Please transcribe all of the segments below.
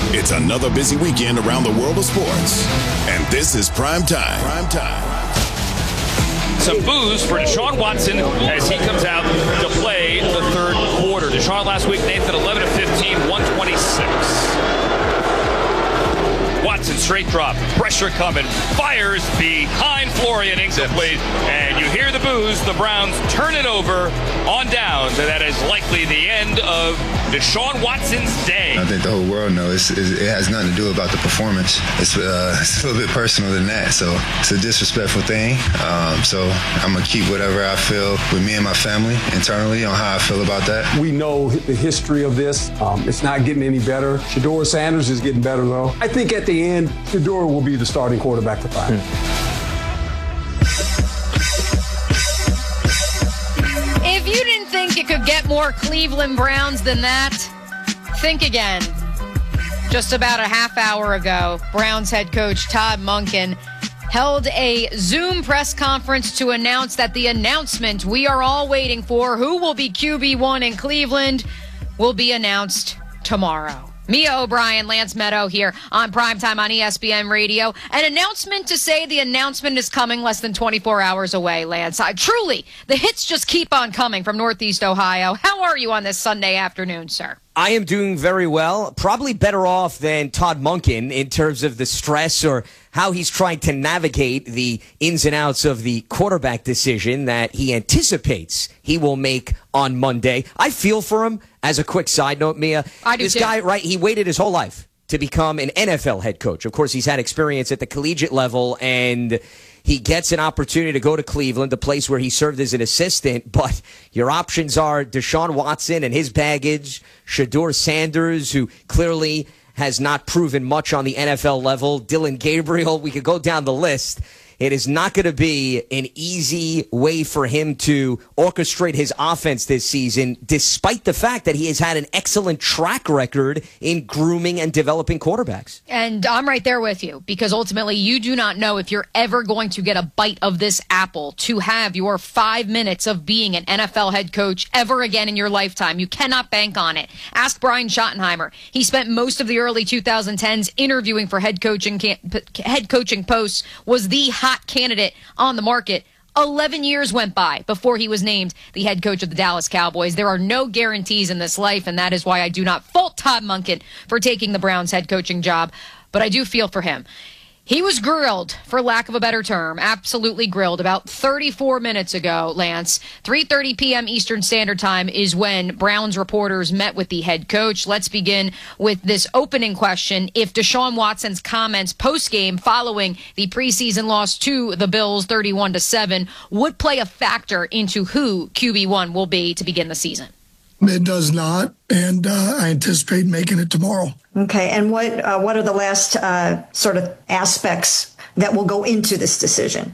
It's another busy weekend around the world of sports. And this is Prime Time. Some boos for Deshaun Watson as he comes out to play the third quarter. Deshaun last week, Nathan, 11 of 15, 126. Watson straight drop, pressure coming, fires behind Florian, incomplete, and you hear the boos. The Browns turn it over on downs, and that is likely the end of Deshaun Watson's day. I think the whole world knows it has nothing to do about the performance. It's a little bit personal than that, so it's a disrespectful thing. So I'm going to keep whatever I feel with me and my family internally on how I feel about that. We know the history of this. It's not getting any better. Shedeur Sanders is getting better, though. I think at the end, Shedeur will be the starting quarterback for 5. If you didn't think it could get more Cleveland Browns than that, think again. Just about a half hour ago, Browns head coach Todd Monken held a Zoom press conference to announce that the announcement we are all waiting for, who will be QB1 in Cleveland, will be announced tomorrow. Mia O'Brien, Lance Meadow here on Primetime on ESPN Radio. An announcement to say the announcement is coming less than 24 hours away, Lance. Truly, the hits just keep on coming from Northeast Ohio. How are you on this Sunday afternoon, sir? I am doing very well. Probably better off than Todd Monken in terms of the stress or how he's trying to navigate the ins and outs of the quarterback decision that he anticipates he will make on Monday. I feel for him. As a quick side note, Mia, this guy, right, he waited his whole life to become an NFL head coach. Of course, he's had experience at the collegiate level, and he gets an opportunity to go to Cleveland, the place where he served as an assistant. But your options are Deshaun Watson and his baggage, Shedeur Sanders, who clearly has not proven much on the NFL level, Dylan Gabriel. We could go down the list. It is not going to be an easy way for him to orchestrate his offense this season, despite the fact that he has had an excellent track record in grooming and developing quarterbacks. And I'm right there with you, because ultimately you do not know if you're ever going to get a bite of this apple to have your 5 minutes of being an NFL head coach ever again in your lifetime. You cannot bank on it. Ask Brian Schottenheimer. He spent most of the early 2010s interviewing for head coaching posts, was the hot candidate on the market. 11 years went by before he was named the head coach of the Dallas Cowboys. There are no guarantees in this life, and that is why I do not fault Todd Monken for taking the Browns head coaching job, but I do feel for him. He was grilled, for lack of a better term, absolutely grilled, about 34 minutes ago, Lance. 3:30 p.m. Eastern Standard Time is when Browns reporters met with the head coach. Let's begin with this opening question. If Deshaun Watson's comments post-game following the preseason loss to the Bills 31-7 would play a factor into who QB1 will be to begin the season? It does not, and I anticipate making it tomorrow. Okay, and what are the last sort of aspects that will go into this decision?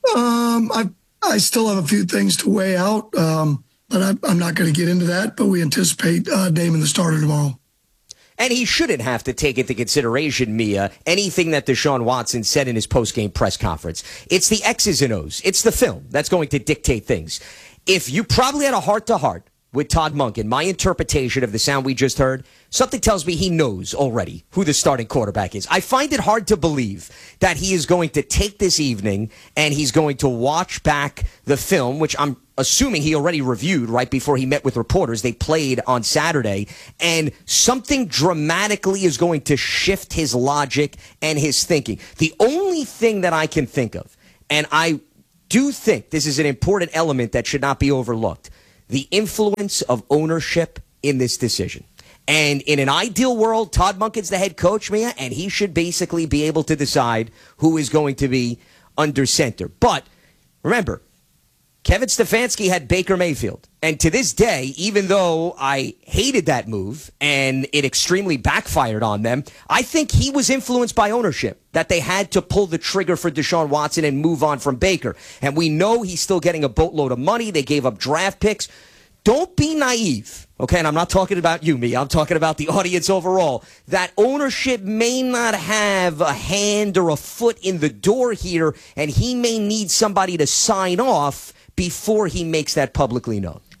I still have a few things to weigh out, but I'm not going to get into that. But we anticipate Damon the starter tomorrow. And he shouldn't have to take into consideration, Mia, anything that Deshaun Watson said in his post-game press conference. It's the X's and O's. It's the film that's going to dictate things. If you probably had a heart-to-heart with Todd Monken, my interpretation of the sound we just heard, something tells me he knows already who the starting quarterback is. I find it hard to believe that he is going to take this evening and he's going to watch back the film, which I'm assuming he already reviewed right before he met with reporters. They played on Saturday, and something dramatically is going to shift his logic and his thinking. The only thing that I can think of, and I do think this is an important element that should not be overlooked, the influence of ownership in this decision. And in an ideal world, Todd Monken's the head coach, Mia, and he should basically be able to decide who is going to be under center. But remember, Kevin Stefanski had Baker Mayfield. And to this day, even though I hated that move and it extremely backfired on them, I think he was influenced by ownership, that they had to pull the trigger for Deshaun Watson and move on from Baker. And we know he's still getting a boatload of money. They gave up draft picks. Don't be naive, okay? And I'm not talking about you, me. I'm talking about the audience overall. That ownership may not have a hand or a foot in the door here, and he may need somebody to sign off before he makes that publicly known.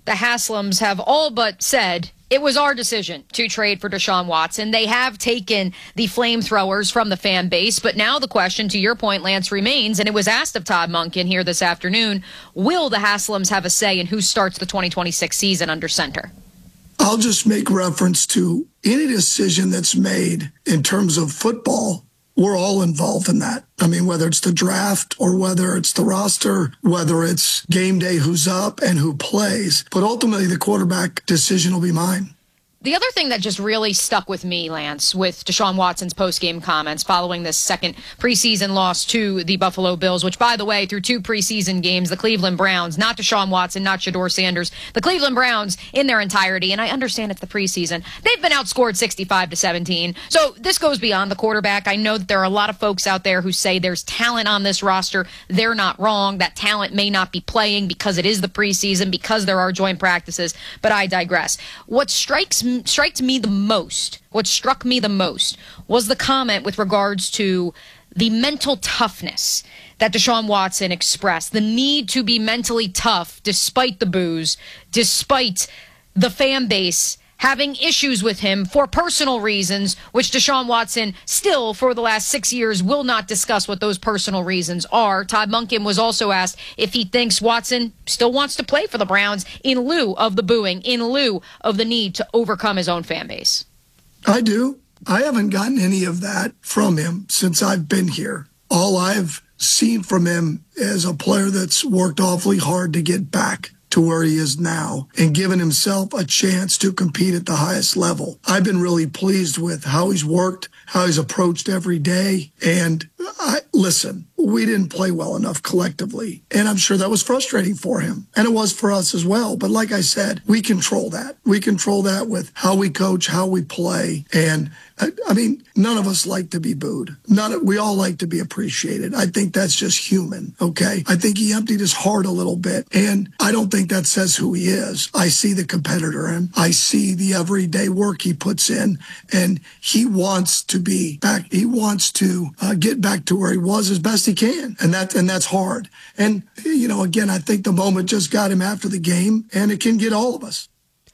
the Haslams have all but said it was our decision to trade for Deshaun Watson. They have taken the flamethrowers from the fan base, but now the question, to your point, Lance, remains, and it was asked of Todd Monken here this afternoon, will the Haslams have a say in who starts the 2026 season under center? I'll just make reference to any decision that's made in terms of football. We're all involved in that. I mean, whether it's the draft or whether it's the roster, whether it's game day, who's up and who plays. But ultimately, the quarterback decision will be mine. The other thing that just really stuck with me, Lance, with Deshaun Watson's post-game comments following this second preseason loss to the Buffalo Bills, which, by the way, through 2 preseason games, the Cleveland Browns, not Deshaun Watson, not Shedeur Sanders, the Cleveland Browns in their entirety, and I understand it's the preseason, they've been outscored 65-17. So this goes beyond the quarterback. I know that there are a lot of folks out there who say there's talent on this roster. They're not wrong. That talent may not be playing because it is the preseason, because there are joint practices, but I digress. What struck me the most was the comment with regards to the mental toughness that Deshaun Watson expressed, the need to be mentally tough despite the boos, despite the fan base having issues with him for personal reasons, which Deshaun Watson still, for the last 6 years, will not discuss what those personal reasons are. Todd Monken was also asked if he thinks Watson still wants to play for the Browns in lieu of the booing, in lieu of the need to overcome his own fan base. I do. I haven't gotten any of that from him since I've been here. All I've seen from him is a player that's worked awfully hard to get back to where he is now and given himself a chance to compete at the highest level. I've been really pleased with how he's worked, how he's approached every day. And listen, we didn't play well enough collectively. And I'm sure that was frustrating for him. And it was for us as well. But like I said, we control that. We control that with how we coach, how we play. And I mean, none of us like to be booed. We all like to be appreciated. I think that's just human, okay? I think he emptied his heart a little bit, and I don't think that says who he is. I see the competitor in him. I see the everyday work he puts in, and he wants to be back. He wants to get back to where he was as best he can, and that's hard. And, you know, again, I think the moment just got him after the game, and it can get all of us.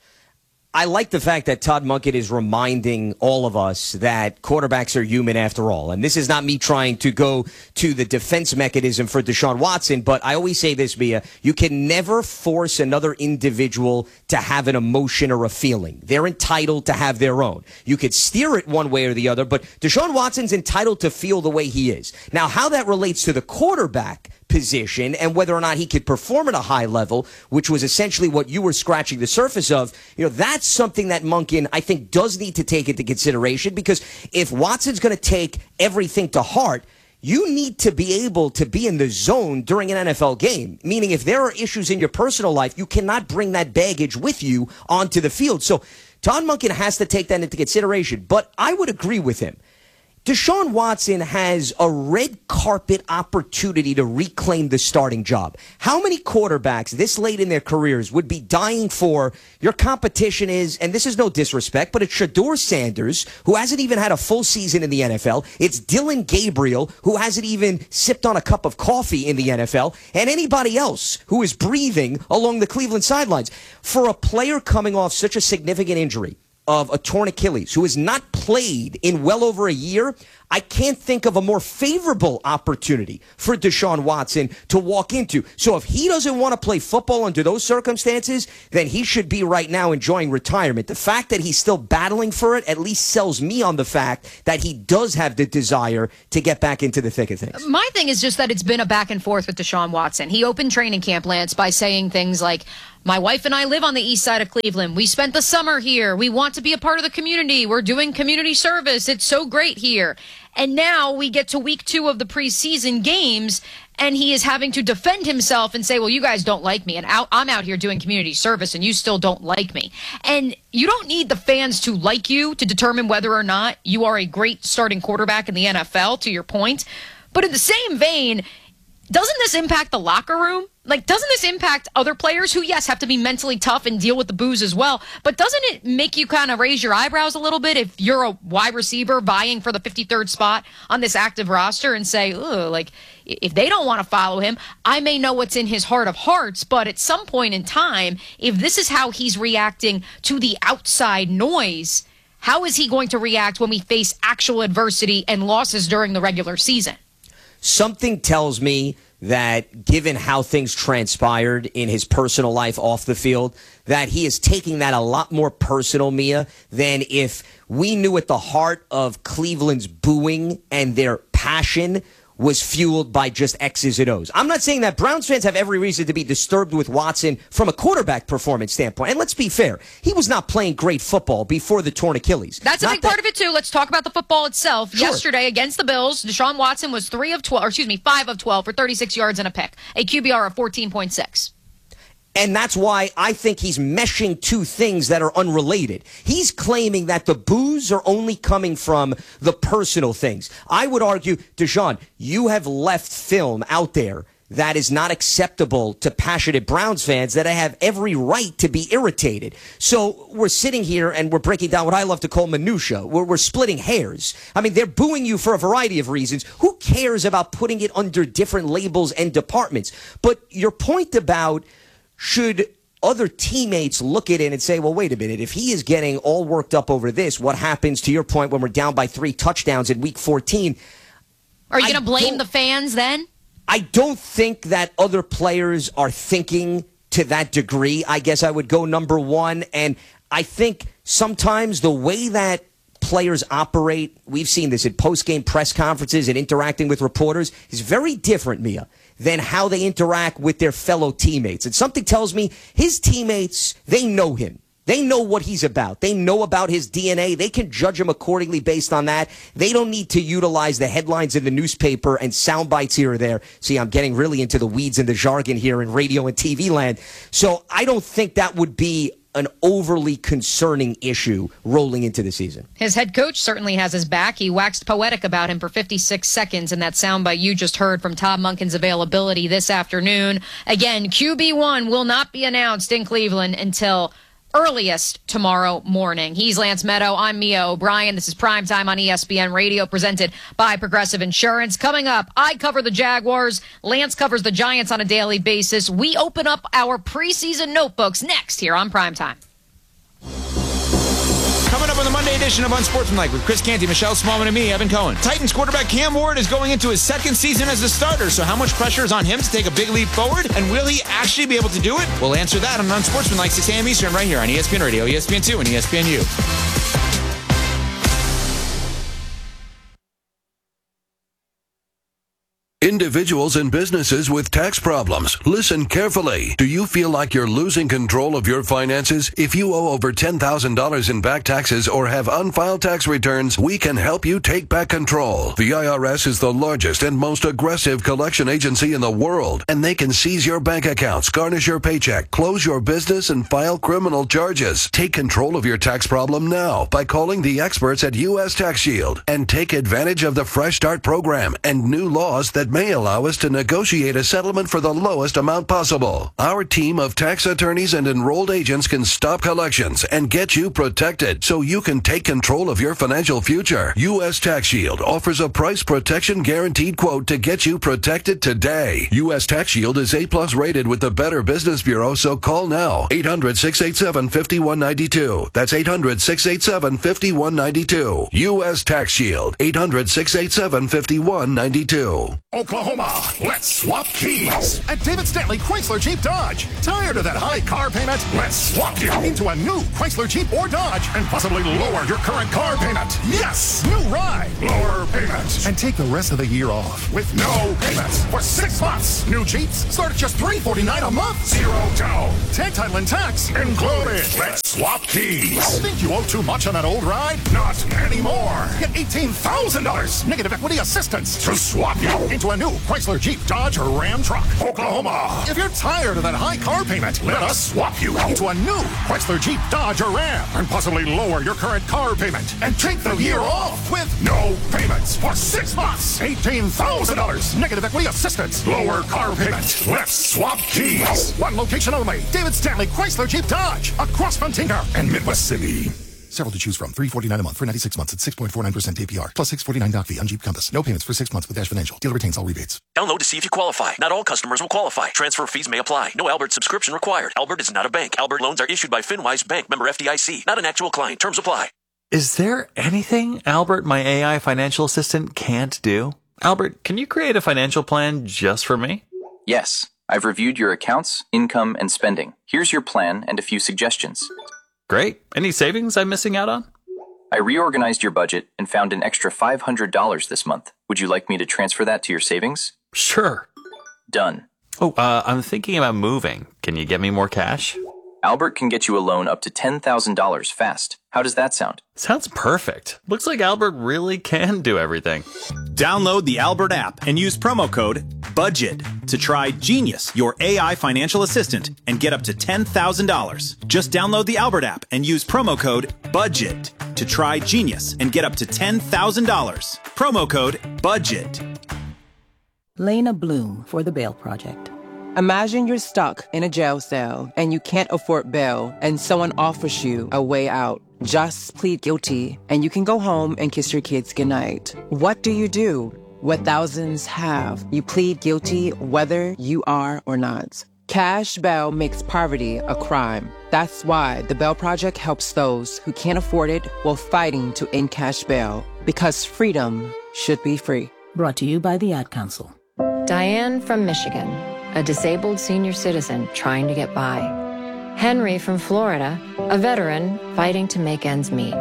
I like the fact that Todd Monken is reminding all of us that quarterbacks are human after all. And this is not me trying to go to the defense mechanism for Deshaun Watson, but I always say this, Mia, you can never force another individual to have an emotion or a feeling. They're entitled to have their own. You could steer it one way or the other, but Deshaun Watson's entitled to feel the way he is. Now, how that relates to the quarterback position and whether or not he could perform at a high level, which was essentially what you were scratching the surface of, you know, that's something that Monken, I think, does need to take into consideration, because if Watson's going to take everything to heart, you need to be able to be in the zone during an NFL game, meaning if there are issues in your personal life, you cannot bring that baggage with you onto the field. So Todd Monken has to take that into consideration, but I would agree with him. Deshaun Watson has a red carpet opportunity to reclaim the starting job. How many quarterbacks this late in their careers would be dying for? Your competition is, and this is no disrespect, but it's Shedeur Sanders, who hasn't even had a full season in the NFL. It's Dylan Gabriel, who hasn't even sipped on a cup of coffee in the NFL, and anybody else who is breathing along the Cleveland sidelines. For a player coming off such a significant injury of a torn Achilles, who has not played in well over a year, I can't think of a more favorable opportunity for Deshaun Watson to walk into. So if he doesn't want to play football under those circumstances, then he should be right now enjoying retirement. The fact that he's still battling for it at least sells me on the fact that he does have the desire to get back into the thick of things. My thing is just that it's been a back and forth with Deshaun Watson. He opened training camp, Lance, by saying things like, my wife and I live on the east side of Cleveland. We spent the summer here. We want to be a part of the community. We're doing community service. It's so great here. And now we get to week 2 of the preseason games, and he is having to defend himself and say, well, you guys don't like me, and I'm out here doing community service, and you still don't like me. And you don't need the fans to like you to determine whether or not you are a great starting quarterback in the NFL, to your point. But in the same vein, doesn't this impact the locker room? Like, doesn't this impact other players who, yes, have to be mentally tough and deal with the boos as well? But doesn't it make you kind of raise your eyebrows a little bit if you're a wide receiver vying for the 53rd spot on this active roster and say, ugh, like, if they don't want to follow him, I may know what's in his heart of hearts, but at some point in time, if this is how he's reacting to the outside noise, how is he going to react when we face actual adversity and losses during the regular season? Something tells me that given how things transpired in his personal life off the field, that he is taking that a lot more personal, Mia, than if we knew at the heart of Cleveland's booing and their passion was fueled by just X's and O's. I'm not saying that Browns fans have every reason to be disturbed with Watson from a quarterback performance standpoint. And let's be fair, he was not playing great football before the torn Achilles. That's a big part of it, too. Let's talk about the football itself. Sure. Yesterday, against the Bills, Deshaun Watson was 5 of 12 for 36 yards and a pick, a QBR of 14.6. And that's why I think he's meshing two things that are unrelated. He's claiming that the boos are only coming from the personal things. I would argue, Deshaun, you have left film out there that is not acceptable to passionate Browns fans that have every right to be irritated. So we're sitting here and we're breaking down what I love to call minutia. We're splitting hairs. I mean, they're booing you for a variety of reasons. Who cares about putting it under different labels and departments? But your point about should other teammates look at it and say, well, wait a minute, if he is getting all worked up over this, what happens, to your point, when we're down by 3 touchdowns in week 14? Are you going to blame the fans then? I don't think that other players are thinking to that degree. I guess I would go number one. And I think sometimes the way that players operate, we've seen this in post-game press conferences and interacting with reporters, is very different, Mia, than how they interact with their fellow teammates. And something tells me his teammates, they know him. They know what he's about. They know about his DNA. They can judge him accordingly based on that. They don't need to utilize the headlines in the newspaper and sound bites here or there. See, I'm getting really into the weeds and the jargon here in radio and TV land. So I don't think that would be an overly concerning issue rolling into the season. His head coach certainly has his back. He waxed poetic about him for 56 seconds in that soundbite you just heard from Todd Monken's availability this afternoon. Again, QB1 will not be announced in Cleveland until earliest tomorrow morning. He's Lance Meadow. I'm Mia O'Brien. This is Primetime on ESPN Radio, presented by Progressive Insurance. Coming up, I cover the Jaguars. Lance covers the Giants on a daily basis. We open up our preseason notebooks next here on Primetime. Coming up on the Monday edition of Unsportsmanlike with Chris Canty, Michelle Smallman, and me, Evan Cohen. Titans quarterback Cam Ward is going into his second season as a starter, so how much pressure is on him to take a big leap forward? And will he actually be able to do it? We'll answer that on Unsportsmanlike, 6 a.m. Eastern, right here on ESPN Radio, ESPN2, and ESPNU. Individuals and businesses with tax problems, listen carefully. Do you feel like you're losing control of your finances? If you owe over $10,000 in back taxes or have unfiled tax returns, we can help you take back control. The IRS is the largest and most aggressive collection agency in the world, and they can seize your bank accounts, garnish your paycheck, close your business, and file criminal charges. Take control of your tax problem now by calling the experts at U.S. Tax Shield and take advantage of the Fresh Start program and new laws that may allow us to negotiate a settlement for the lowest amount possible. Our team of tax attorneys and enrolled agents can stop collections and get you protected so you can take control of your financial future. U.S. Tax Shield offers a price protection guaranteed quote to get you protected today. U.S. Tax Shield is A+ rated with the Better Business Bureau, so call now. 800-687-5192. That's 800-687-5192. U.S. Tax Shield. 800-687-5192. Oklahoma, let's swap keys at David Stanley Chrysler Jeep Dodge. Tired of that high car payment? Let's swap you into a new Chrysler Jeep or Dodge and possibly lower your current car payment. Yes, new ride, lower payment, and take the rest of the year off with no payments for 6 months. New Jeeps start at just $349 a month. Zero down. Tag, title, and tax included. Let's swap keys. Think you owe too much on that old ride? Not anymore. Get $18,000 negative equity assistance to swap you into a new Chrysler Jeep Dodge or Ram truck. Oklahoma. If you're tired of that high car payment, let us swap you into a new Chrysler Jeep Dodge or Ram and possibly lower your current car payment and take the year off with no payments for for 6 months. $18,000 negative equity assistance. Lower car payment. Let's swap keys. One location only. David Stanley Chrysler Jeep Dodge. Across from Tinker and Midwest City. Several to choose from. $349 a month for 96 months at 6.49% APR. Plus $649 doc fee on Jeep Compass. No payments for 6 months with Dash Financial. Dealer retains all rebates. Download to see if you qualify. Not all customers will qualify. Transfer fees may apply. No Albert subscription required. Albert is not a bank. Albert loans are issued by FinWise Bank, member FDIC. Not an actual client. Terms apply. Is there anything Albert, my AI financial assistant, can't do? Albert, can you create a financial plan just for me? Yes. I've reviewed your accounts, income, and spending. Here's your plan and a few suggestions. Great. Any savings I'm missing out on? I reorganized your budget and found an extra $500 this month. Would you like me to transfer that to your savings? Sure. Done. Oh, I'm thinking about moving. Can you get me more cash? Albert can get you a loan up to $10,000 fast. How does that sound? Sounds perfect. Looks like Albert really can do everything. Download the Albert app and use promo code BUDGET to try Genius, your AI financial assistant, and get up to $10,000. Just download the Albert app and use promo code BUDGET to try Genius and get up to $10,000. Promo code BUDGET. Lena Bloom for the Bail Project. Imagine you're stuck in a jail cell and you can't afford bail and someone offers you a way out. Just plead guilty and you can go home and kiss your kids goodnight. What do? What thousands have. You plead guilty whether you are or not. Cash bail makes poverty a crime. That's why the Bail Project helps those who can't afford it while fighting to end cash bail. Because freedom should be free. Brought to you by the Ad Council. Diane from Michigan, a disabled senior citizen trying to get by. Henry from Florida, a veteran fighting to make ends meet.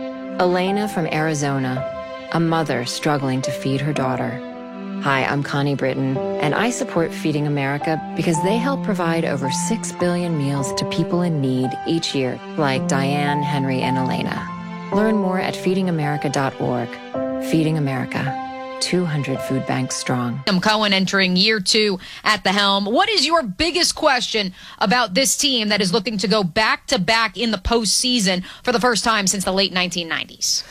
Elena from Arizona, a mother struggling to feed her daughter. Hi, I'm Connie Britton, and I support Feeding America because they help provide over 6 billion meals to people in need each year, like Diane, Henry, and Elena. Learn more at feedingamerica.org. Feeding America. 200 food banks strong. Tim Cohen entering year 2 at the helm. What is your biggest question about this team that is looking to go back-to-back in the postseason for the first time since the late 1990s?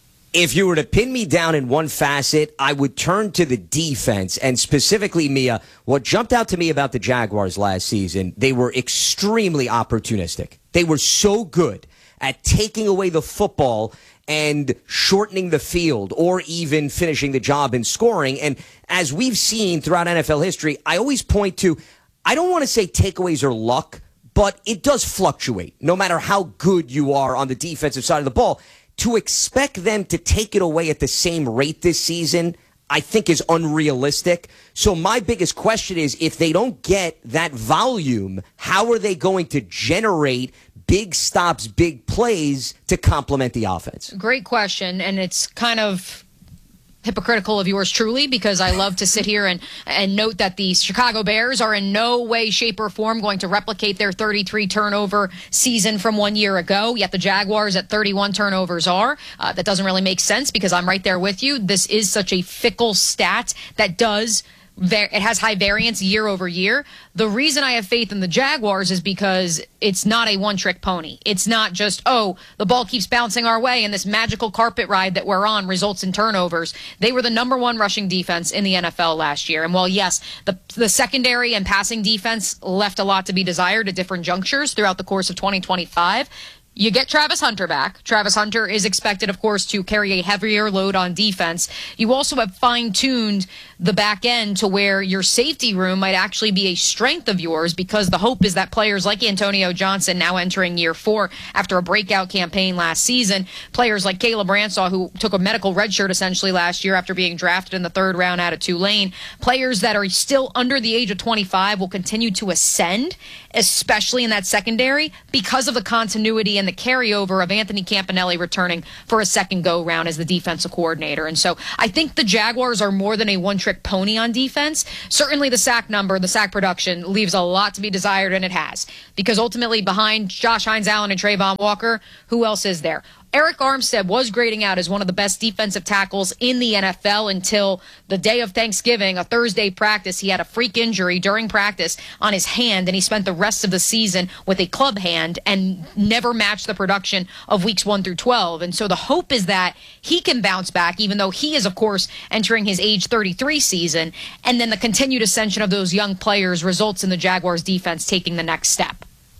If you were to pin me down in one facet, I would turn to the defense. And specifically, Mia, what jumped out to me about the Jaguars last season, they were extremely opportunistic. They were so good at taking away the football and shortening the field or even finishing the job in scoring. And as we've seen throughout NFL history, I always point to, I don't want to say takeaways are luck, but it does fluctuate no matter how good you are on the defensive side of the ball. To expect them to take it away at the same rate this season, I think is unrealistic. So my biggest question is, if they don't get that volume, how are they going to generate big stops, big plays to complement the offense? Great question, and it's kind of hypocritical of yours truly, because I love to sit here and note that the Chicago Bears are in no way, shape, or form going to replicate their 33 turnover season from 1 year ago, yet the Jaguars at 31 turnovers are. That doesn't really make sense because I'm right there with you. This is such a fickle stat that it has high variance year over year. The reason I have faith in the Jaguars is because it's not a one-trick pony. It's not just, the ball keeps bouncing our way and this magical carpet ride that we're on results in turnovers. They were the number 1 rushing defense in the NFL last year. And while, yes, the secondary and passing defense left a lot to be desired at different junctures throughout the course of 2025, you get Travis Hunter back. Travis Hunter is expected, of course, to carry a heavier load on defense. You also have fine-tuned the back end to where your safety room might actually be a strength of yours, because the hope is that players like Antonio Johnson, now entering year 4 after a breakout campaign last season, players like Caleb Ransaw, who took a medical redshirt essentially last year after being drafted in the 3rd round out of Tulane, players that are still under the age of 25 will continue to ascend, especially in that secondary, because of the continuity and the carryover of Anthony Campanelli returning for a second go-round as the defensive coordinator. And so I think the Jaguars are more than a one-trick pony on defense. Certainly the sack number, the sack production leaves a lot to be desired, and it has. Because ultimately behind Josh Hines-Allen and Trayvon Walker, who else is there? Eric Armstead was grading out as one of the best defensive tackles in the NFL until the day of Thanksgiving, a Thursday practice. He had a freak injury during practice on his hand, and he spent the rest of the season with a club hand and never matched the production of weeks 1 through 12. And so the hope is that he can bounce back, even though he is, of course, entering his age 33 season. And then the continued ascension of those young players results in the Jaguars defense taking the next step.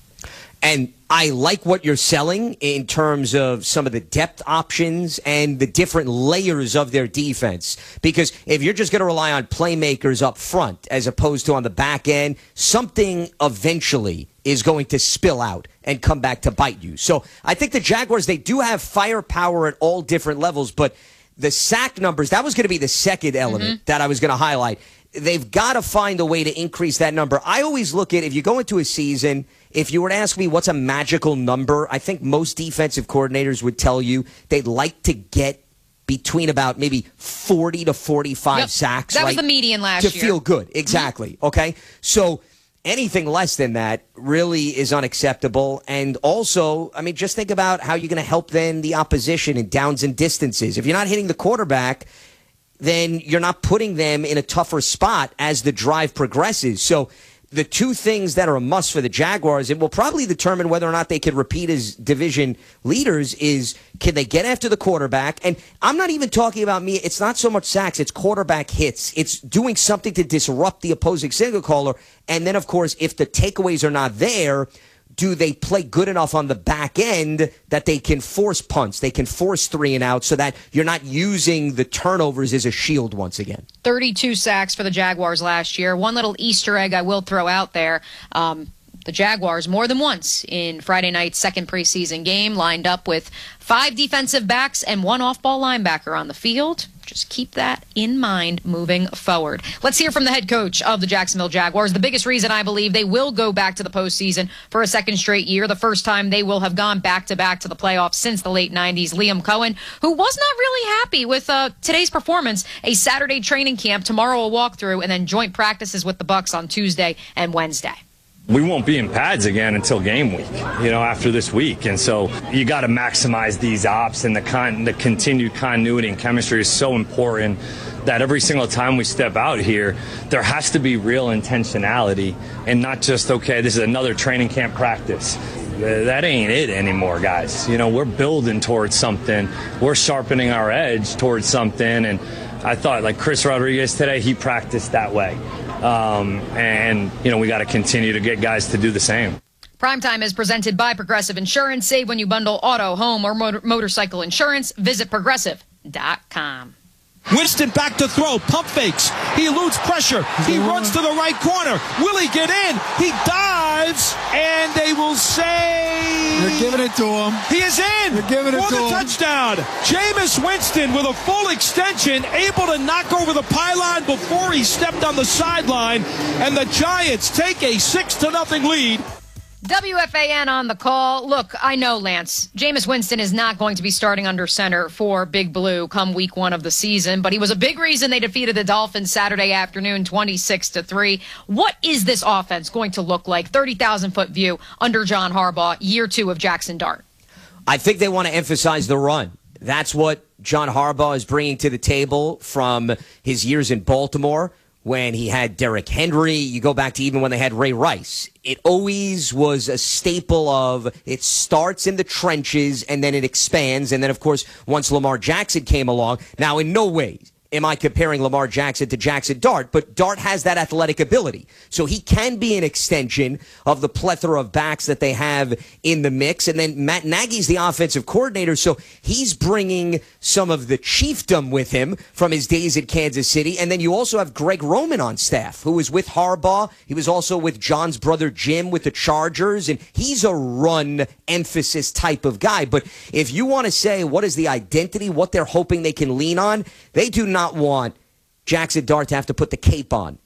And I like what you're selling in terms of some of the depth options and the different layers of their defense. Because if you're just going to rely on playmakers up front as opposed to on the back end, something eventually is going to spill out and come back to bite you. So I think the Jaguars, they do have firepower at all different levels, but the sack numbers, that was going to be the second element that I was going to highlight. They've got to find a way to increase that number. I always look at, if you go into a season, if you were to ask me what's a magical number, I think most defensive coordinators would tell you they'd like to get between about maybe 40 to 45 sacks. That was the median last year. To feel good. Exactly. Okay. So anything less than that really is unacceptable. And also, I mean, just think about how you're going to help then the opposition in downs and distances. If you're not hitting the quarterback, then you're not putting them in a tougher spot as the drive progresses. So the two things that are a must for the Jaguars, it will probably determine whether or not they can repeat as division leaders, is can they get after the quarterback? And I'm not even talking about me. It's not so much sacks. It's quarterback hits. It's doing something to disrupt the opposing signal caller. And then, of course, if the takeaways are not there, do they play good enough on the back end that they can force punts, they can force 3 and out, so that you're not using the turnovers as a shield once again? 32 sacks for the Jaguars last year. One little Easter egg I will throw out there. The Jaguars, more than once in Friday night's second preseason game, lined up with 5 defensive backs and 1 off-ball linebacker on the field. Just keep that in mind moving forward. Let's hear from the head coach of the Jacksonville Jaguars. The biggest reason I believe they will go back to the postseason for a second straight year, the first time they will have gone back-to-back to the playoffs since the late 90s. Liam Cohen, who was not really happy with today's performance. A Saturday training camp, tomorrow a walkthrough, and then joint practices with the Bucs on Tuesday and Wednesday. We won't be in pads again until game week, after this week. And so you got to maximize these ops, and the continued continuity and chemistry is so important that every single time we step out here, there has to be real intentionality and not just, okay, this is another training camp practice. That ain't it anymore, guys. We're building towards something. We're sharpening our edge towards something. And I thought, like Chris Rodriguez today, he practiced that way. We got to continue to get guys to do the same. Primetime is presented by Progressive Insurance. Save when you bundle auto, home, or motorcycle insurance. Visit Progressive.com. Winston back to throw, pump fakes. He eludes pressure. He runs to the right corner. Will he get in? He dives, and they will say... They're giving it to him. He is in. They're giving it for to the him. Touchdown. Jameis Winston with a full extension, able to knock over the pylon before he stepped on the sideline, and the Giants take a 6-0 lead. WFAN on the call. Look, I know, Lance, Jameis Winston is not going to be starting under center for Big Blue come week 1 of the season, but he was a big reason they defeated the Dolphins Saturday afternoon 26-3. What is this offense going to look like? 30,000-foot view under John Harbaugh, year 2 of Jackson Dart. I think they want to emphasize the run. That's what John Harbaugh is bringing to the table from his years in Baltimore, when he had Derrick Henry. You go back to even when they had Ray Rice. It always was a staple of it starts in the trenches and then it expands. And then, of course, once Lamar Jackson came along, now in no way am I comparing Lamar Jackson to Jackson Dart, but Dart has that athletic ability. So he can be an extension of the plethora of backs that they have in the mix. And then Matt Nagy's the offensive coordinator, so he's bringing some of the chiefdom with him from his days at Kansas City. And then you also have Greg Roman on staff, who was with Harbaugh. He was also with John's brother Jim with the Chargers, and he's a run emphasis type of guy. But if you want to say what is the identity, what they're hoping they can lean on, they do not want Jackson Dart to have to put the cape on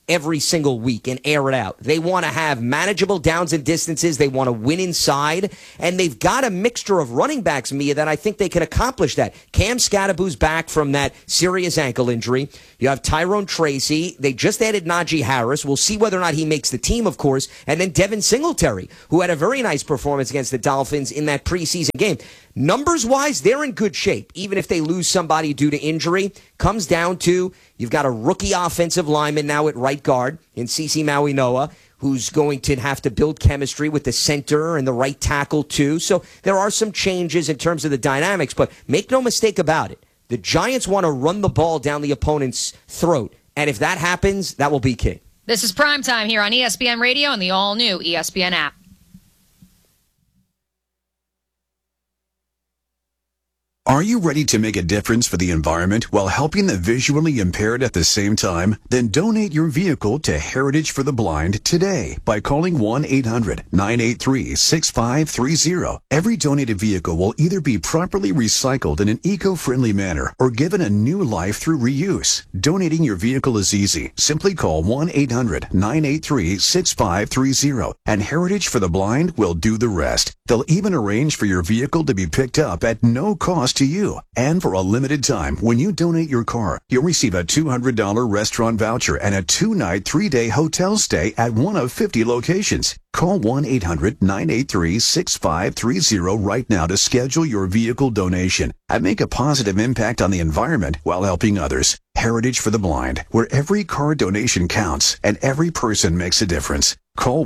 every single week and air it out. They want to have manageable downs and distances. They want to win inside. And they've got a mixture of running backs, Mia, that I think they can accomplish that. Cam Scadaboo's back from that serious ankle injury. You have Tyrone Tracy. They just added Najee Harris. We'll see whether or not he makes the team, of course. And then Devin Singletary, who had a very nice performance against the Dolphins in that preseason game. Numbers-wise, they're in good shape, even if they lose somebody due to injury. Comes down to you've got a rookie offensive lineman now at right guard in CeCe Maui-Noa, who's going to have to build chemistry with the center and the right tackle, too. So there are some changes in terms of the dynamics, but make no mistake about it. The Giants want to run the ball down the opponent's throat, and if that happens, that will be key. This is Primetime here on ESPN Radio and the all-new ESPN app. Are you ready to make a difference for the environment while helping the visually impaired at the same time? Then donate your vehicle to Heritage for the Blind today by calling 1-800-983-6530. Every donated vehicle will either be properly recycled in an eco-friendly manner or given a new life through reuse. Donating your vehicle is easy. Simply call 1-800-983-6530 and Heritage for the Blind will do the rest. They'll even arrange for your vehicle to be picked up at no cost to you. And for a limited time, when you donate your car, you'll receive a $200 restaurant voucher and a 2-night, 3-day hotel stay at one of 50 locations. Call 1-800-983-6530 right now to schedule your vehicle donation and make a positive impact on the environment while helping others. Heritage for the Blind, where every car donation counts and every person makes a difference. Call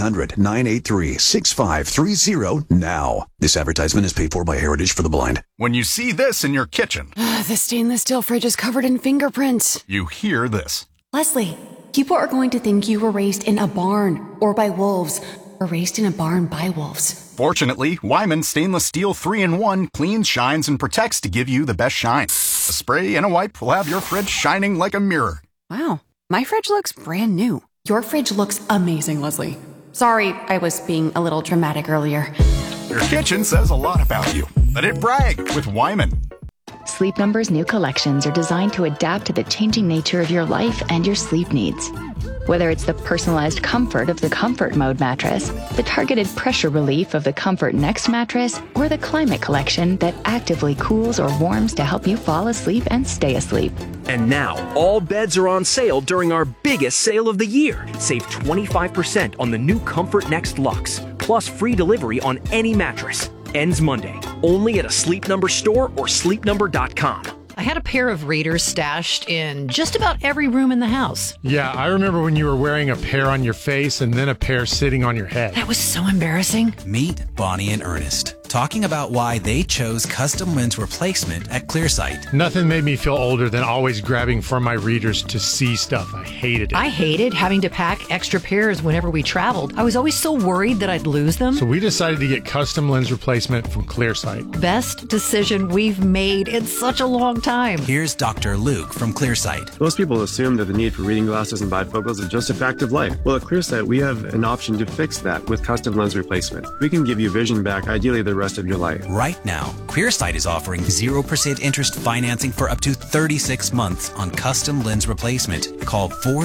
1-800-983-6530 now. This advertisement is paid for by Heritage for the Blind. When you see this in your kitchen, The stainless steel fridge is covered in fingerprints. you hear this. Leslie, people are going to think you were raised in a barn or by wolves or raised in a barn by wolves. Fortunately, Wyman Stainless Steel 3-in-1 cleans, shines, and protects to give you the best shine. A spray and a wipe will have your fridge shining like a mirror. Wow, my fridge looks brand new. Your fridge looks amazing, Leslie. Sorry, I was being a little dramatic earlier. Your kitchen says a lot about you. Let it brag with Wyman. Sleep Number's new collections are designed to adapt to the changing nature of your life and your sleep needs. Whether it's the personalized comfort of the Comfort Mode mattress, the targeted pressure relief of the Comfort Next mattress, or the Climate Collection that actively cools or warms to help you fall asleep and stay asleep. And now, all beds are on sale during our biggest sale of the year. Save 25% on the new Comfort Next Luxe, plus free delivery on any mattress. Ends Monday, only at a Sleep Number store or sleepnumber.com. I had a pair of Raiders stashed in just about every room in the house. Yeah, I remember when you were wearing a pair on your face and then a pair sitting on your head. That was so embarrassing. Meet Bonnie and Ernest, talking about why they chose custom lens replacement at Clearsight. Nothing made me feel older than always grabbing for my readers to see stuff. I hated it. I hated having to pack extra pairs whenever we traveled. I was always so worried that I'd lose them. So we decided to get custom lens replacement from Clearsight. Best decision we've made in such a long time. Here's Dr. Luke from Clearsight. Most people assume that the need for reading glasses and bifocals is just a fact of life. Well, at Clearsight, we have an option to fix that with custom lens replacement. We can give you vision back, ideally the rest of your life. Right now, Clearsight is offering 0% interest financing for up to 36 months on custom lens replacement. Call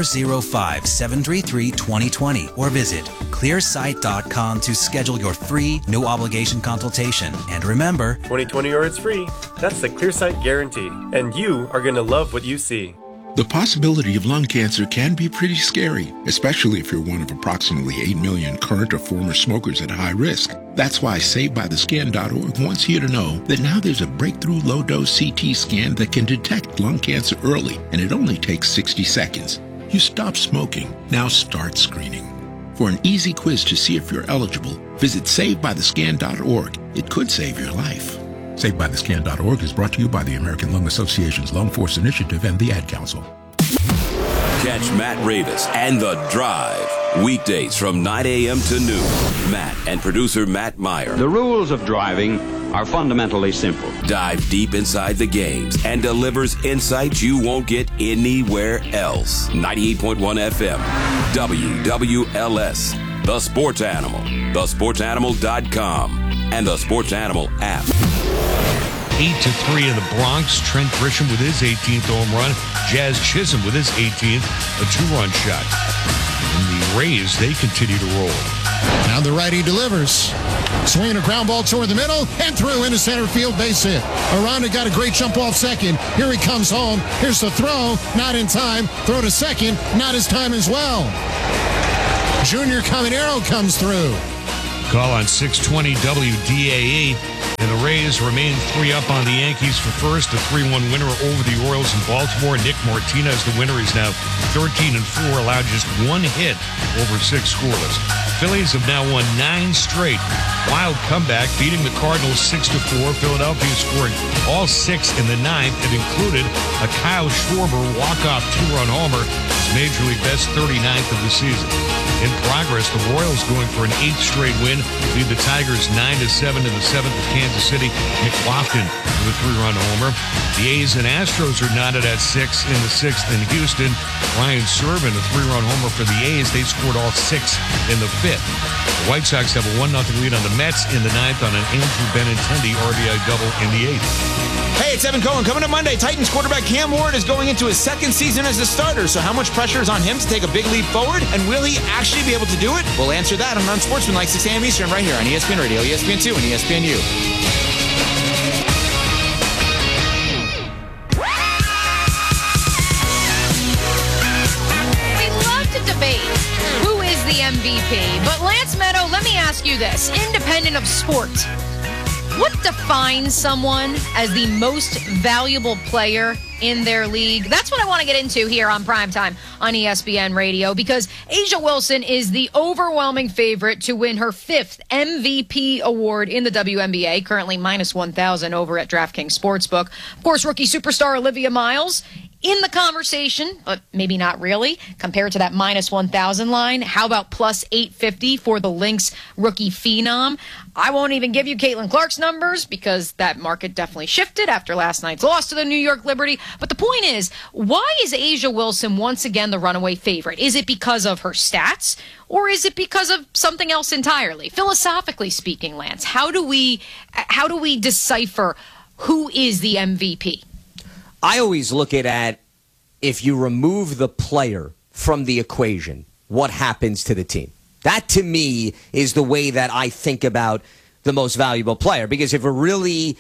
405-733-2020 or visit clearsight.com to schedule your free, no obligation consultation. And remember, 2020 or it's free. That's the Clearsight guarantee. And you are going to love what you see. The possibility of lung cancer can be pretty scary, especially if you're one of approximately 8 million current or former smokers at high risk. That's why SaveByTheScan.org wants you to know that now there's a breakthrough low-dose CT scan that can detect lung cancer early, and it only takes 60 seconds. You stop smoking, now start screening. For an easy quiz to see if you're eligible, visit SaveByTheScan.org. It could save your life. SaveByTheScan.org is brought to you by the American Lung Association's Lung Force Initiative and the Ad Council. Catch Matt Ravis and The Drive weekdays from 9 a.m. to noon. Matt and producer Matt Meyer. The rules of driving are fundamentally simple. Dive deep inside the games and delivers insights you won't get anywhere else. 98.1 FM, WWLS, The Sports Animal, thesportsanimal.com, and the Sports Animal app. 8-3 in the Bronx. Trent Grisham with his 18th home run. Jazz Chisholm with his 18th, a 2-run shot. And the Rays, they continue to roll. Now the righty delivers. Swinging a ground ball toward the middle and through into center field, base hit. Aranda got a great jump off second. Here he comes home. Here's the throw. Not in time. Throw to second. Not his time as well. Junior Caminero comes through. Call on 620 WDAE. And the Rays remain 3 up on the Yankees for first. A 3-1 winner over the Orioles in Baltimore. Nick Martinez, the winner, is now 13-4, allowed just 1 hit over 6 scoreless. Phillies have now won 9 straight. Wild comeback, beating the Cardinals 6-4. Philadelphia scored all 6 in the 9th. It included a Kyle Schwarber walk-off 2-run homer, his Major League best 39th of the season. In progress, the Royals going for an 8th straight win, lead the Tigers 9-7 in the 7th at Kansas City. Nick Lofton with a 3-run homer. The A's and Astros are knotted at 6 in the 6th in Houston. Ryan Serban, a 3-run homer for the A's. They scored all 6 in the 5th. The White Sox have a 1-0 lead on the Mets in the 9th on an Andrew Benintendi RBI double in the 8th. Hey, it's Evan Cohen. Coming up Monday, Titans quarterback Cam Ward is going into his 2nd season as a starter. So how much pressure is on him to take a big leap forward? And will he actually be able to do it? We'll answer that on Unsportsmanlike 6 a.m. Eastern right here on ESPN Radio, ESPN2, and ESPNU. We love to debate who is the MVP. But Lance Meadow, let me ask you this. Independent of sport, what defines someone as the most valuable player in their league? That's what I want to get into here on Primetime on ESPN Radio, because A'ja Wilson is the overwhelming favorite to win her 5th MVP award in the WNBA, currently minus 1,000 over at DraftKings Sportsbook. Of course, rookie superstar Olivia Miles in the conversation, but maybe not really, compared to that minus 1,000 line. How about plus 850 for the Lynx rookie phenom? I won't even give you Caitlin Clark's numbers because that market definitely shifted after last night's loss to the New York Liberty. But the point is, why is A'ja Wilson once again the runaway favorite? Is it because of her stats, or is it because of something else entirely? Philosophically speaking, Lance, how do we decipher who is the MVP? I always look at if you remove the player from the equation, what happens to the team? That, to me, is the way that I think about the most valuable player. Because if we're really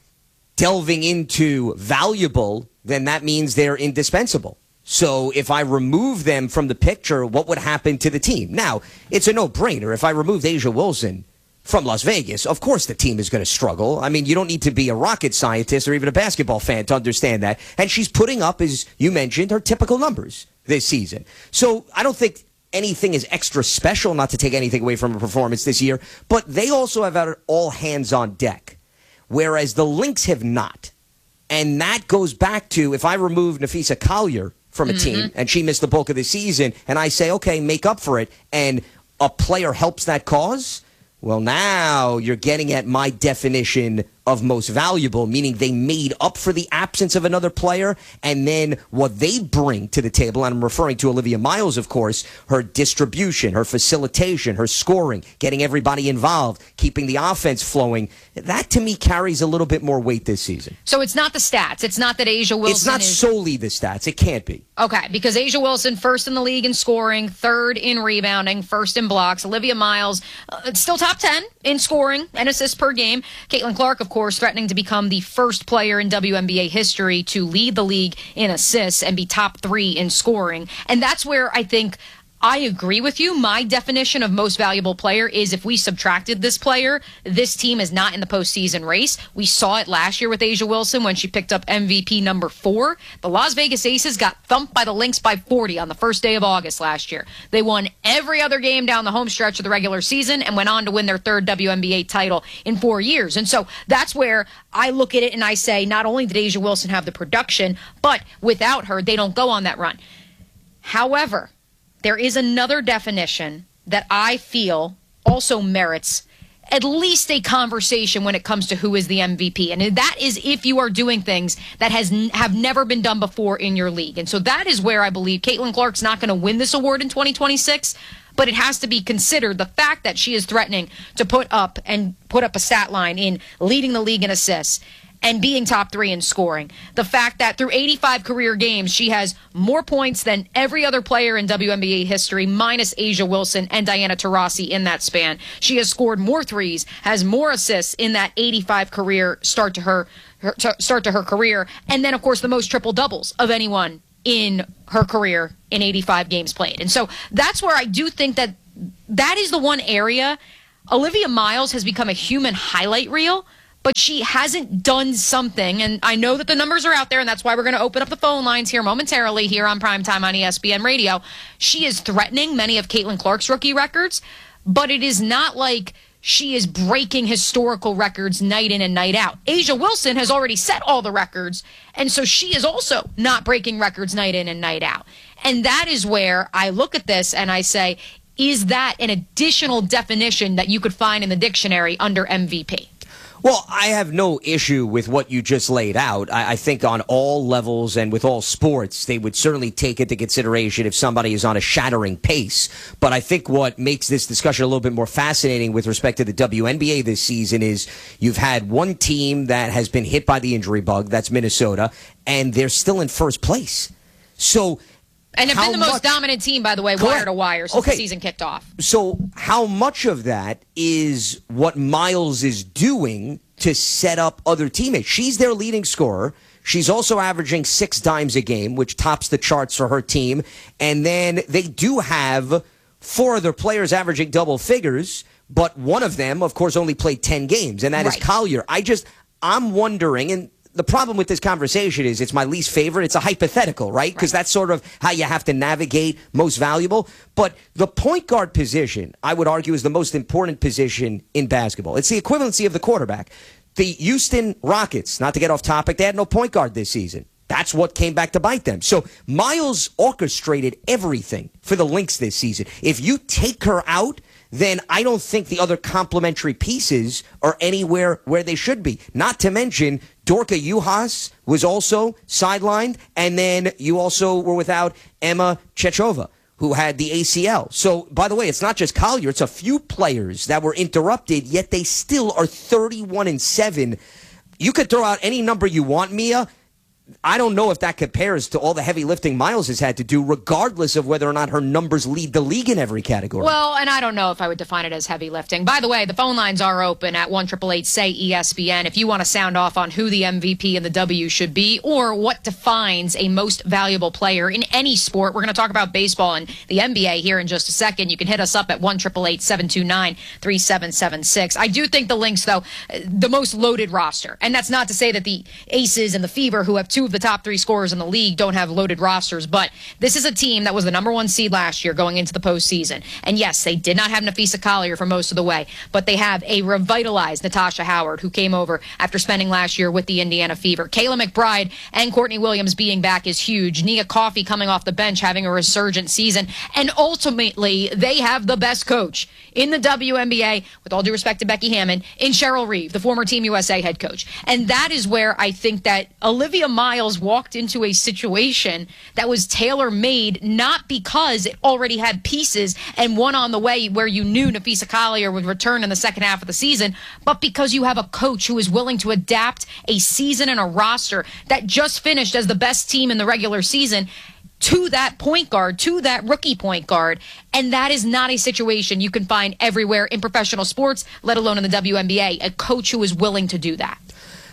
delving into valuable, then that means they're indispensable. So if I remove them from the picture, what would happen to the team? Now, it's a no-brainer. If I removed A'ja Wilson from Las Vegas, of course the team is going to struggle. I mean, you don't need to be a rocket scientist or even a basketball fan to understand that. And she's putting up, as you mentioned, her typical numbers this season. So I don't think anything is extra special, not to take anything away from her performance this year, but they also have had all hands on deck, whereas the Lynx have not. And that goes back to, if I remove Nafisa Collier from a team and she missed the bulk of the season, and I say, okay, make up for it, and a player helps that cause, well, now you're getting at my definition of most valuable, meaning they made up for the absence of another player, and then what they bring to the table, and I'm referring to Olivia Miles, of course, her distribution, her facilitation, her scoring, getting everybody involved, keeping the offense flowing, that to me carries a little bit more weight this season. So it's not the stats. It's not that A'ja Wilson It's not solely the stats. It can't be. Okay, because A'ja Wilson, 1st in the league in scoring, 3rd in rebounding, 1st in blocks. Olivia Miles, still top 10 in scoring and assists per game. Caitlin Clark, of course, threatening to become the first player in WNBA history to lead the league in assists and be top 3 in scoring. And that's where I think I agree with you. My definition of most valuable player is if we subtracted this player, this team is not in the postseason race. We saw it last year with A'ja Wilson when she picked up MVP number 4. The Las Vegas Aces got thumped by the Lynx by 40 on the first day of August last year. They won every other game down the home stretch of the regular season and went on to win their 3rd WNBA title in 4 years. And so that's where I look at it and I say, not only did A'ja Wilson have the production, but without her, they don't go on that run. However, there is another definition that I feel also merits at least a conversation when it comes to who is the MVP. And that is if you are doing things that have never been done before in your league. And so that is where I believe Caitlin Clark's not going to win this award in 2026, but it has to be considered the fact that she is threatening to put up a stat line in leading the league in assists. and being top 3 in scoring. The fact that through 85 career games, she has more points than every other player in WNBA history, minus A'ja Wilson and Diana Taurasi in that span. She has scored more threes, has more assists in that 85 career start to her career. And then, of course, the most triple doubles of anyone in her career in 85 games played. And so that's where I do think that is the one area. Olivia Miles has become a human highlight reel, but she hasn't done something, and I know that the numbers are out there, and that's why we're going to open up the phone lines here momentarily here on Primetime on ESPN Radio. She is threatening many of Caitlin Clark's rookie records, but it is not like she is breaking historical records night in and night out. A'ja Wilson has already set all the records, and so she is also not breaking records night in and night out. And that is where I look at this and I say, is that an additional definition that you could find in the dictionary under MVP? Well, I have no issue with what you just laid out. I think on all levels and with all sports, they would certainly take into consideration if somebody is on a shattering pace. But I think what makes this discussion a little bit more fascinating with respect to the WNBA this season is you've had one team that has been hit by the injury bug, that's Minnesota, and they're still in first place. So... And have been the most dominant team, by the way, wire to wire since the season kicked off. So how much of that is what Miles is doing to set up other teammates? She's their leading scorer. She's also averaging 6 dimes a game, which tops the charts for her team. And then they do have 4 other players averaging double figures, but one of them, of course, only played 10 games, and that is Collier. I'm wondering, and the problem with this conversation is it's my least favorite. It's a hypothetical, right? Because that's sort of how you have to navigate most valuable. But the point guard position, I would argue, is the most important position in basketball. It's the equivalency of the quarterback. The Houston Rockets, not to get off topic, they had no point guard this season. That's what came back to bite them. So Miles orchestrated everything for the Lynx this season. If you take her out, then I don't think the other complementary pieces are anywhere where they should be. Not to mention, Dorka Juhas was also sidelined, and then you also were without Emma Chechova, who had the ACL. So, by the way, it's not just Collier. It's a few players that were interrupted, yet they still are 31-7. You could throw out any number you want, Mia. I don't know if that compares to all the heavy lifting Miles has had to do, regardless of whether or not her numbers lead the league in every category. Well, and I don't know if I would define it as heavy lifting. By the way, the phone lines are open at 1-888-SAY-ESPN if you want to sound off on who the MVP and the W should be or what defines a most valuable player in any sport. We're going to talk about baseball and the NBA here in just a second. You can hit us up at 1-888-729-3776. I do think the Lynx, though, the most loaded roster. And that's not to say that the Aces and the Fever, who have 2 of the top 3 scorers in the league, don't have loaded rosters, but this is a team that was the #1 seed last year going into the postseason. And yes, they did not have Nafisa Collier for most of the way, but they have a revitalized Natasha Howard, who came over after spending last year with the Indiana Fever. Kayla McBride and Courtney Williams being back is huge. Nia Coffey coming off the bench having a resurgent season. And ultimately, they have the best coach in the WNBA, with all due respect to Becky Hammon, in Cheryl Reeve, the former Team USA head coach. And that is where I think that Olivia Miles walked into a situation that was tailor-made, not because it already had pieces and one on the way where you knew Nafisa Collier would return in the second half of the season, but because you have a coach who is willing to adapt a season and a roster that just finished as the best team in the regular season to that point guard, to that rookie point guard. And that is not a situation you can find everywhere in professional sports, let alone in the WNBA, a coach who is willing to do that.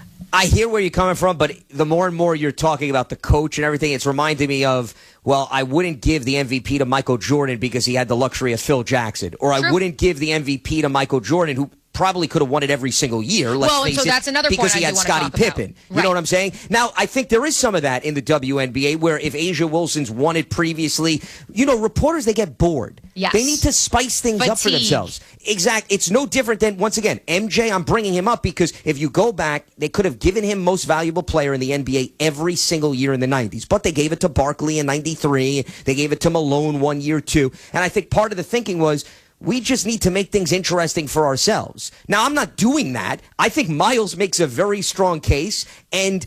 I hear where you're coming from, but the more and more you're talking about the coach and everything, it's reminding me of, well, I wouldn't give the MVP to Michael Jordan because he had the luxury of Phil Jackson. Or I wouldn't give the MVP to Michael Jordan, who probably could have won it every single year. Well, and so that's another point because he had Scottie Pippen. You know what I'm saying? Now, I think there is some of that in the WNBA where if A'ja Wilson's won it previously, you know, reporters, they get bored. Yes. They need to spice things up for themselves. Exactly. It's no different than, once again, MJ, I'm bringing him up because if you go back, they could have given him most valuable player in the NBA every single year in the 90s. But they gave it to Barkley in 93. They gave it to Malone 1 year, too. And I think part of the thinking was, we just need to make things interesting for ourselves. Now, I'm not doing that. I think Miles makes a very strong case. And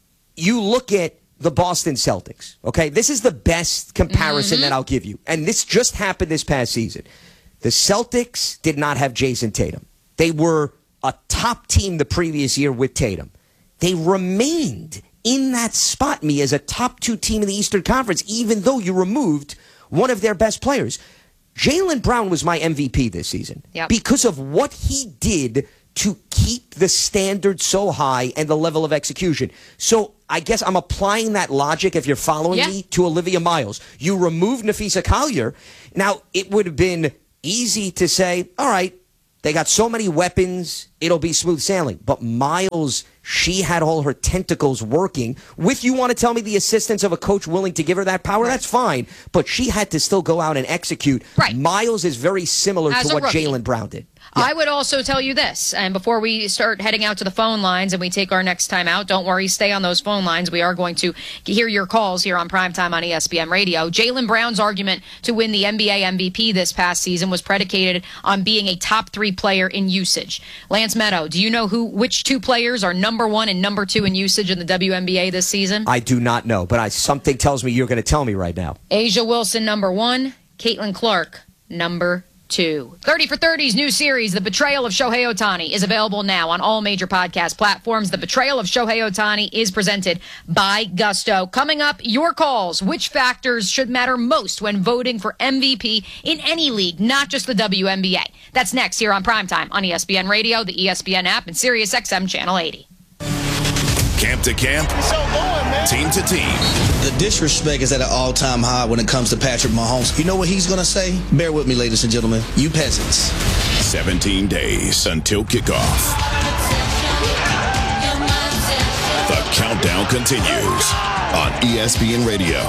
you look at the Boston Celtics, okay? This is the best comparison that I'll give you. And this just happened this past season. The Celtics did not have Jason Tatum. They were a top team the previous year with Tatum. they remained in that spot, me, as a top 2 team in the Eastern Conference, even though you removed one of their best players. Jaylen Brown was my MVP this season because of what he did to keep the standard so high and the level of execution. So I guess I'm applying that logic, if you're following me, to Olivia Miles. You removed Napheesa Collier. Now, it would have been easy to say, all right, they got so many weapons, it'll be smooth sailing. But Miles, she had all her tentacles working. With, you want to tell me, the assistance of a coach willing to give her that power, that's fine. But she had to still go out and execute. Miles is very similar to what Jaylen Brown did. I would also tell you this, and before we start heading out to the phone lines and we take our next time out, don't worry, stay on those phone lines. We are going to hear your calls here on Primetime on ESPN Radio. Jaylen Brown's argument to win the NBA MVP this past season was predicated on being a top 3 player in usage. Lance Meadow, do you know which 2 players are number 1 and number 2 in usage in the WNBA this season? I do not know, but something tells me you're going to tell me right now. A'ja Wilson, number 1. Caitlin Clark, number 2. 30 for 30's new series, The Betrayal of Shohei Ohtani, is available now on all major podcast platforms. The Betrayal of Shohei Ohtani is presented by Gusto. Coming up, your calls. Which factors should matter most when voting for MVP in any league, not just the WNBA? That's next here on Primetime on ESPN Radio, the ESPN app, and SiriusXM Channel 80. Camp to camp, team to team. The disrespect is at an all-time high when it comes to Patrick Mahomes. You know what he's going to say? Bear with me, ladies and gentlemen. You peasants. 17 days until kickoff. The countdown continues on ESPN Radio.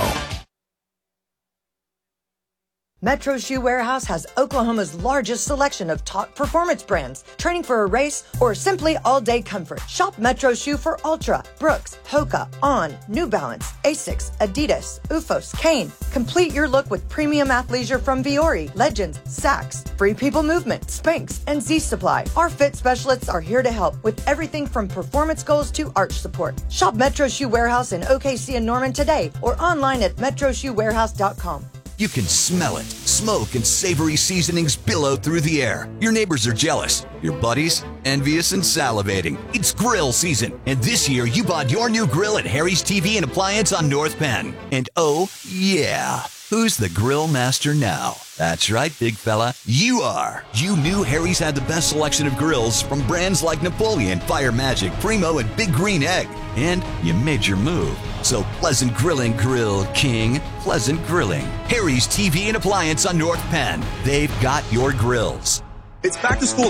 Metro Shoe Warehouse has Oklahoma's largest selection of top performance brands, training for a race, or simply all-day comfort. Shop Metro Shoe for Ultra, Brooks, Hoka, On, New Balance, Asics, Adidas, Ufos, Kane. Complete your look with premium athleisure from Viore, Legends, Saks, Free People Movement, Spanx, and Z Supply. Our fit specialists are here to help with everything from performance goals to arch support. Shop Metro Shoe Warehouse in OKC and Norman today, or online at metroshoewarehouse.com. You can smell it. Smoke and savory seasonings billow through the air. Your neighbors are jealous. Your buddies, envious and salivating. It's grill season. And this year, you bought your new grill at Harry's TV and Appliance on North Penn. And oh, yeah. Who's the grill master now? That's right, big fella. You are. You knew Harry's had the best selection of grills from brands like Napoleon, Fire Magic, Primo, and Big Green Egg. And you made your move. So pleasant grilling, Grill King. Pleasant grilling. Harry's TV and Appliance on North Penn. They've got your grills. It's back to school